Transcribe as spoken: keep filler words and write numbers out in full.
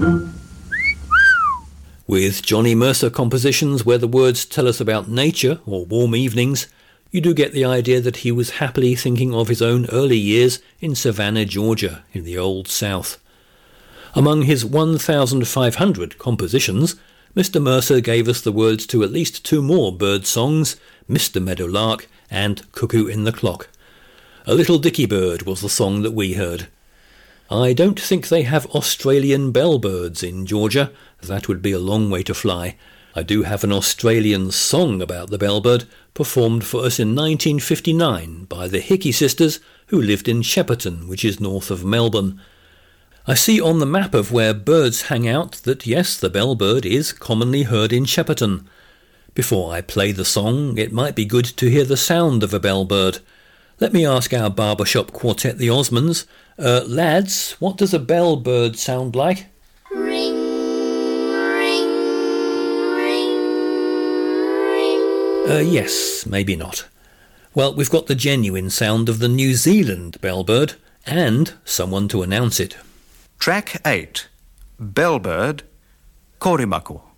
With Johnny Mercer compositions where the words tell us about nature or warm evenings, you do get the idea that he was happily thinking of his own early years in Savannah, Georgia, in the Old South. Among his one thousand five hundred compositions, Mister Mercer gave us the words to at least two more bird songs, Mister Meadowlark and Cuckoo in the Clock. A Little Dicky Bird was the song that we heard. I don't think they have Australian bellbirds in Georgia. That would be a long way to fly. I do have an Australian song about the bellbird, performed for us in nineteen fifty-nine by the Hickey sisters, who lived in Shepparton, which is north of Melbourne. I see on the map of where birds hang out that yes, the bellbird is commonly heard in Shepparton. Before I play the song, it might be good to hear the sound of a bellbird. Let me ask our barbershop quartet, the Osmonds, uh, lads, what does a bellbird sound like? Ring, ring, ring, ring. Uh, yes, maybe not. Well, we've got the genuine sound of the New Zealand bellbird, and someone to announce it. Track eight, Bellbird, Korimaku.